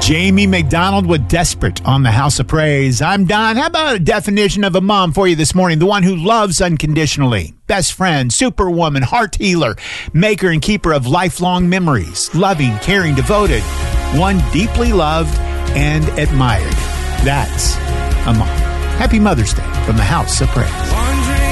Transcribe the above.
Jamie McDonald with Desperate on the House of Praise. I'm Don. How about a definition of a mom for you this morning? The one who loves unconditionally. Best friend, superwoman, heart healer, maker and keeper of lifelong memories. Loving, caring, devoted. One deeply loved and admired. That's a mom. Happy Mother's Day from the House of Praise.